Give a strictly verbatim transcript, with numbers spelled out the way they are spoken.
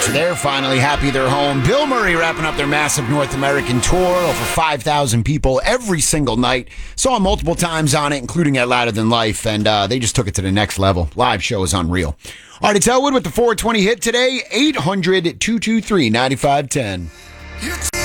So they're finally happy they're home. Bill Murray wrapping up their massive North American tour. Over five thousand people every single night. Saw him multiple times on it, including at Louder Than Life, and uh, they just took it to the next level. Live show is unreal. All right, it's Elwood with the four twenty hit today. eight hundred, two two three, nine five one zero.